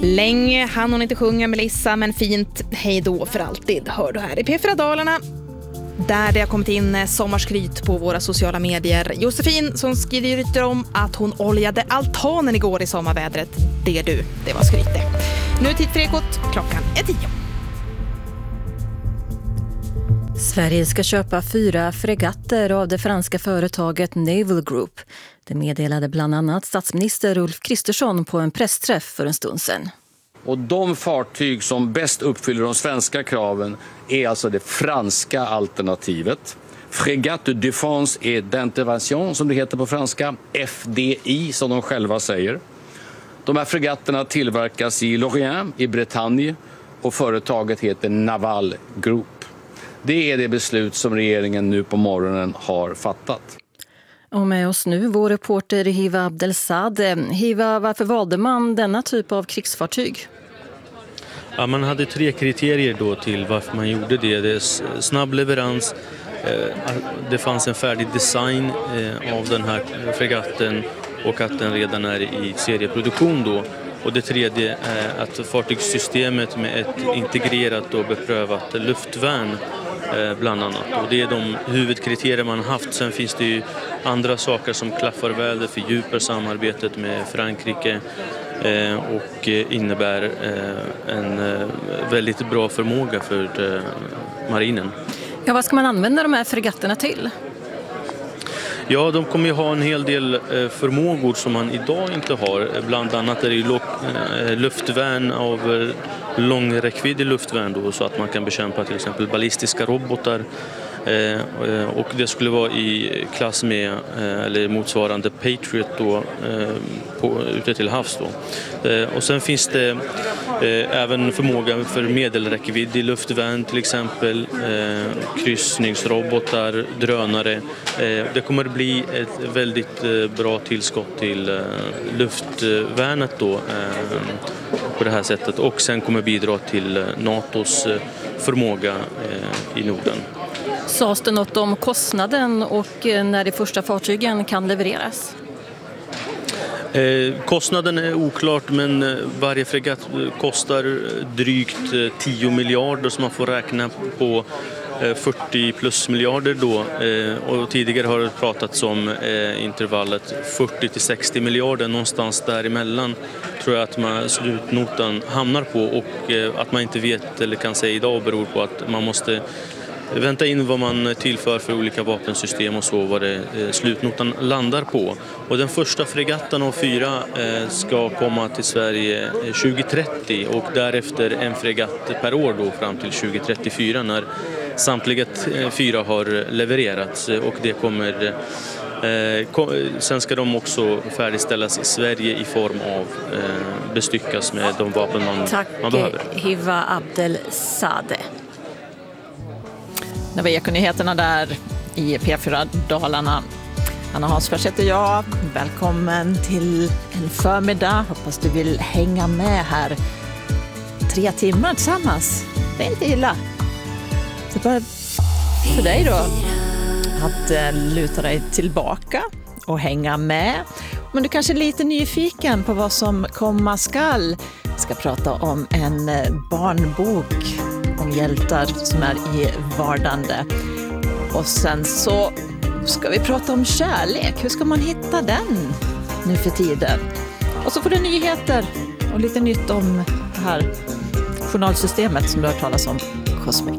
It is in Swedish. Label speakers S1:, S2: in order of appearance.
S1: Länge hann hon inte sjunga Melissa, men fint hej då för alltid hör du här i P4 Dalarna. Där det har kommit in sommarskryt på våra sociala medier. Josefin som skryter om att hon oljade altanen igår i sommarvädret. Det är du, det var skryt det. Nu är tid för Ekot, klockan är 10.
S2: Sverige ska köpa 4 fregatter av det franska företaget Naval Group. Det meddelade bland annat statsminister Ulf Kristersson på en pressträff för en stund sedan.
S3: Och de fartyg som bäst uppfyller de svenska kraven är alltså det franska alternativet. Frégate de Défense et d'Intervention som det heter på franska, FDI som de själva säger. De här fregatterna tillverkas i Lorient i Bretagne och företaget heter Naval Group. Det är det beslut som regeringen nu på morgonen har fattat.
S2: Och med oss nu vår reporter Hiva Abdelsade. Hiva, varför valde man denna typ av krigsfartyg?
S4: Ja, man hade 3 kriterier då till varför man gjorde det. Det är snabb leverans, det fanns en färdig design av den här fregatten och att den redan är i serieproduktion då. Och det tredje är att fartygssystemet med ett integrerat och beprövat luftvärn bland annat. Och det är de huvudkriterier man har haft. Sen finns det ju andra saker som klaffar väl, det fördjupar samarbetet med Frankrike och innebär en väldigt bra förmåga för marinen.
S2: Ja, vad ska man använda de här fregatterna till?
S4: Ja, de kommer ju ha en hel del förmågor som man idag inte har. Bland annat är det ju luftvärn av lång räckvidd i luftvärn då, så att man kan bekämpa till exempel ballistiska robotar. Och det skulle vara i klass med eller motsvarande Patriot då, ute till havs då. Och sen finns det även förmåga för medelräckvidd i luftvärn, till exempel kryssningsrobotar, drönare. Det kommer att bli ett väldigt bra tillskott till luftvärnet då, på det här sättet, och sen kommer bidra till NATOs förmåga i Norden.
S2: Sades det något om kostnaden och när de första fartygen kan levereras?
S4: Kostnaden är oklart, men varje fregatt kostar drygt 10 miljarder, så man får räkna på 40 plus miljarder då. Och tidigare har det pratats om intervallet 40 till 60 miljarder, någonstans däremellan tror jag att slutnotan hamnar på, och att man inte vet eller kan säga idag beror på att man måste vänta in vad man tillför för olika vapensystem och så, vad det slutnotan landar på. Och den första fregatten av 4 ska komma till Sverige 2030 och därefter en fregatt per år då fram till 2034 när samtliga 4 har levererats, och det kommer sen ska de också färdigställas i Sverige i form av bestyckas med de vapen man behöver.
S2: Tack Hiva Abdelsade.
S5: Det var Ekonyheterna där i P4 Dalarna. Anna Hansfors heter jag. Välkommen till en förmiddag. Hoppas du vill hänga med här 3 timmar tillsammans. Det är inte illa. Det är bara för dig då att luta dig tillbaka och hänga med. Men du kanske är lite nyfiken på vad som komma skall. Jag ska prata om en barnbok om hjältar som är i vardande. Och sen så ska vi prata om kärlek. Hur ska man hitta den nu för tiden? Och så får du nyheter och lite nytt om det här journalsystemet som du har talat om, Cosmic.